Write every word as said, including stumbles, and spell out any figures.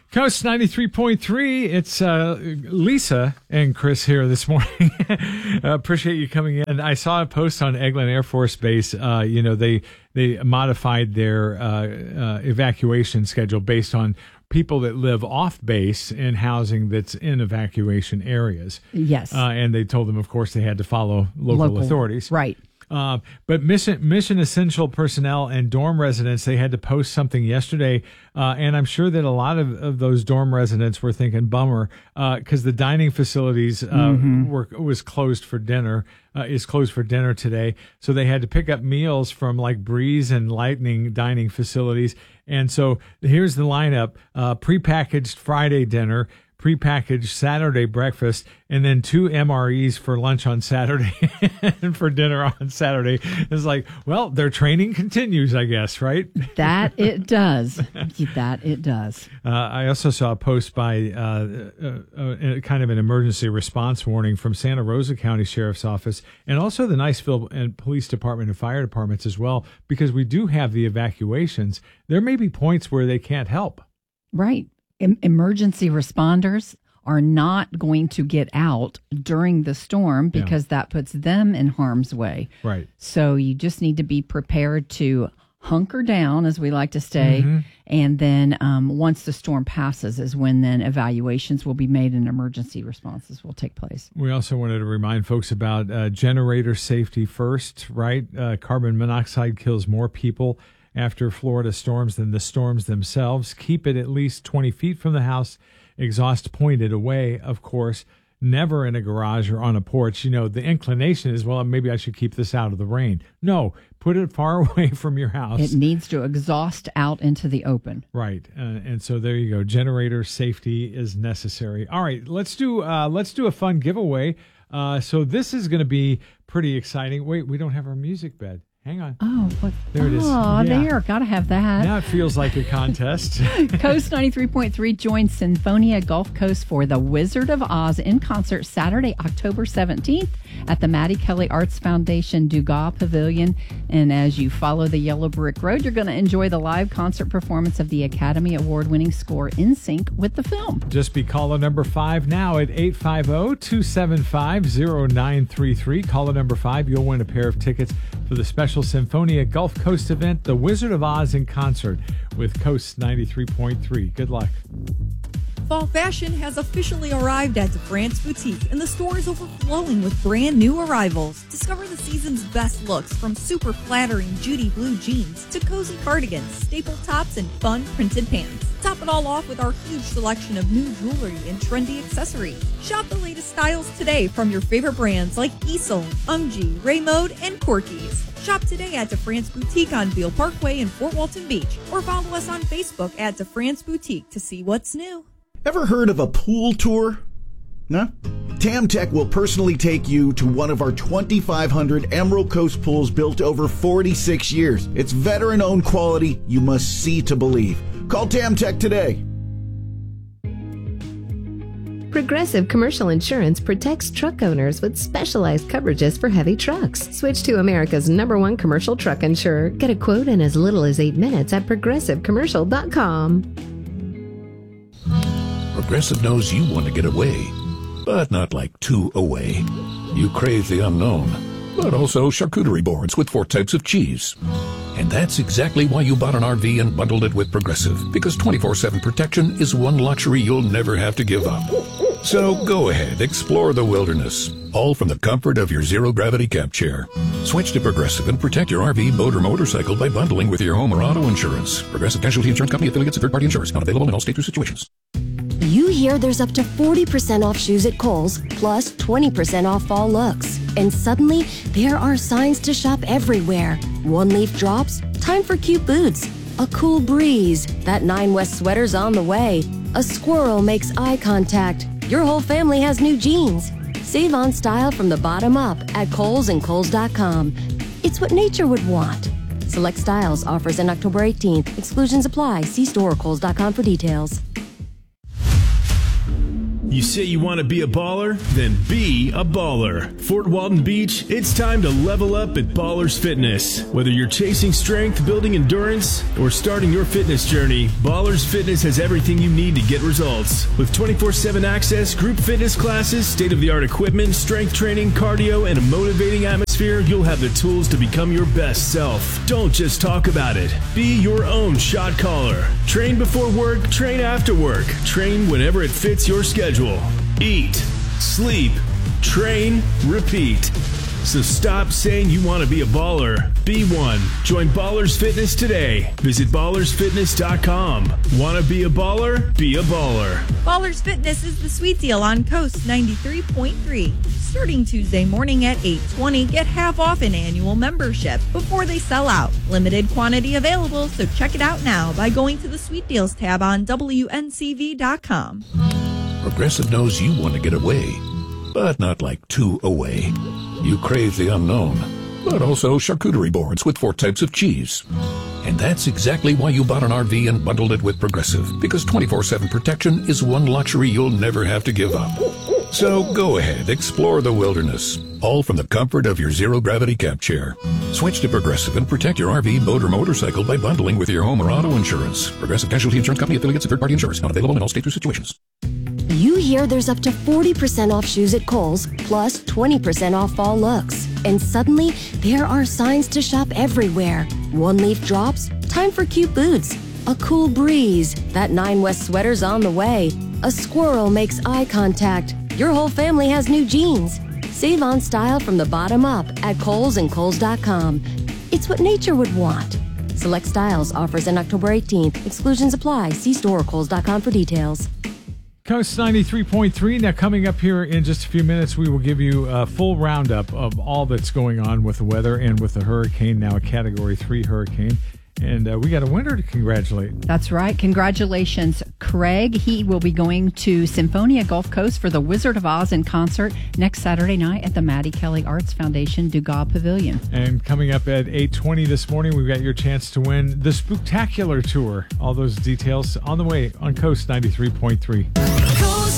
Coast ninety-three point three, it's uh, Lisa and Chris here this morning. uh, appreciate you coming in. I saw a post on Eglin Air Force Base. Uh, you know, they they modified their uh, uh, evacuation schedule based on people that live off base in housing that's in evacuation areas. Yes. Uh, and they told them, of course, they had to follow local, Local. authorities. Right. Uh, but mission mission essential personnel and dorm residents, they had to post something yesterday, uh, and I'm sure that a lot of, of those dorm residents were thinking, bummer, because uh, the dining facilities uh, mm-hmm. were was closed for dinner, uh, is closed for dinner today, so they had to pick up meals from like Breeze and Lightning dining facilities, and so here's the lineup: uh, prepackaged Friday dinner, prepackaged Saturday breakfast, and then two M R Es for lunch on Saturday and for dinner on Saturday. It's like, well, their training continues, I guess, right? That it does. That it does. Uh, I also saw a post by uh, uh, uh, kind of an emergency response warning from Santa Rosa County Sheriff's Office and also the Niceville and Police Department and Fire Departments as well, because we do have the evacuations. There may be points where they can't help. Right. Emergency responders are not going to get out during the storm because yeah. that puts them in harm's way. Right. So you just need to be prepared to hunker down, as we like to say, mm-hmm. and then um, once the storm passes is when then evaluations will be made and emergency responses will take place. We also wanted to remind folks about uh, generator safety first, right? Uh, carbon monoxide kills more people after Florida storms than the storms themselves. Keep it at least twenty feet from the house. Exhaust pointed away, of course. Never in a garage or on a porch. You know, the inclination is, well, maybe I should keep this out of the rain. No, put it far away from your house. It needs to exhaust out into the open. Right. Uh, and so there you go. Generator safety is necessary. All right, let's do uh, let's do a fun giveaway. Uh, so this is going to be pretty exciting. Wait, we don't have our music bed. Hang on. Oh, what? There it is. Oh, yeah. there. Gotta have that. Now it feels like a contest. Coast ninety-three point three joins Sinfonia Gulf Coast for The Wizard of Oz in concert Saturday, October seventeenth at the Maddie Kelly Arts Foundation Dugas Pavilion. And as you follow the Yellow Brick Road, you're going to enjoy the live concert performance of the Academy Award-winning score in sync with the film. Just be caller number five now at eight five zero, two seven five, zero nine three three. Caller number five, you'll win a pair of tickets for the special Sinfonia Gulf Coast event, The Wizard of Oz in concert with Coast ninety-three point three. Good luck. Fall fashion has officially arrived at DeFrance Boutique, and the store is overflowing with brand new arrivals. Discover the season's best looks, from super flattering Judy blue jeans to cozy cardigans, staple tops, and fun printed pants. Top it all off with our huge selection of new jewelry and trendy accessories. Shop the latest styles today from your favorite brands like Easel, Umgee, Raymode, and Corky's. Shop today at DeFrance Boutique on Beale Parkway in Fort Walton Beach, or follow us on Facebook at DeFrance Boutique to see what's new. Ever heard of a pool tour? No? TamTech will personally take you to one of our twenty-five hundred Emerald Coast pools built over forty-six years. It's veteran-owned quality you must see to believe. Call TamTech today. Progressive Commercial Insurance protects truck owners with specialized coverages for heavy trucks. Switch to America's number one commercial truck insurer. Get a quote in as little as eight minutes at progressive commercial dot com. Progressive knows you want to get away, but not like too away. You crave the unknown, but also charcuterie boards with four types of cheese. And that's exactly why you bought an R V and bundled it with Progressive, because twenty-four seven protection is one luxury you'll never have to give up. So go ahead, explore the wilderness, all from the comfort of your zero-gravity camp chair. Switch to Progressive and protect your R V, boat, or motorcycle by bundling with your home or auto insurance. Progressive Casualty Insurance Company, affiliates, and third-party insurers. Not available in all states or situations. You hear there's up to forty percent off shoes at Kohl's, plus twenty percent off fall looks. And suddenly, there are signs to shop everywhere. One leaf drops, time for cute boots. A cool breeze, that Nine West sweater's on the way. A squirrel makes eye contact. Your whole family has new jeans. Save on style from the bottom up at Kohl's and Kohl's dot com. It's what nature would want. Select styles, offers in October eighteenth. Exclusions apply. See store or Kohl's dot com for details. You say you want to be a baller? Then be a baller. Fort Walton Beach, it's time to level up at Ballers Fitness. Whether you're chasing strength, building endurance, or starting your fitness journey, Ballers Fitness has everything you need to get results. With twenty-four seven access, group fitness classes, state-of-the-art equipment, strength training, cardio, and a motivating atmosphere, you'll have the tools to become your best self. Don't just talk about it. Be your own shot caller. Train before work, train after work. Train whenever it fits your schedule. Eat, sleep, train, repeat. So stop saying you want to be a baller. Be one. Join Ballers Fitness today. Visit ballers fitness dot com. Want to be a baller? Be a baller. Ballers Fitness is the sweet deal on Coast ninety-three point three. Starting Tuesday morning at eight twenty, get half off an annual membership before they sell out. Limited quantity available, so check it out now by going to the Sweet Deals tab on W N C V dot com. Progressive knows you want to get away, but not like too away. You crave the unknown, but also charcuterie boards with four types of cheese. And that's exactly why you bought an R V and bundled it with Progressive, because twenty-four seven protection is one luxury you'll never have to give up. So go ahead, explore the wilderness, all from the comfort of your zero-gravity camp chair. Switch to Progressive and protect your R V, boat, or motorcycle by bundling with your home or auto insurance. Progressive Casualty Insurance Company affiliates and third-party insurers. Not available in all states or situations. You hear there's up to forty percent off shoes at Kohl's, plus twenty percent off fall looks. And suddenly, there are signs to shop everywhere. One leaf drops, time for cute boots. A cool breeze, that Nine West sweater's on the way. A squirrel makes eye contact. Your whole family has new jeans. Save on style from the bottom up at Kohl's and Kohl's dot com. It's what nature would want. Select styles, offers end October eighteenth. Exclusions apply. See store or Kohl's dot com for details. Coast ninety-three point three. Now, coming up here in just a few minutes, we will give you a full roundup of all that's going on with the weather and with the hurricane, now a Category three hurricane. And uh, we got a winner to congratulate. That's right. Congratulations, Craig. He will be going to Symphonia Gulf Coast for the Wizard of Oz in concert next Saturday night at the Maddie Kelly Arts Foundation Dugas Pavilion. And coming up at eight twenty this morning, we've got your chance to win the Spooktacular Tour. All those details on the way on Coast ninety-three point three. Coast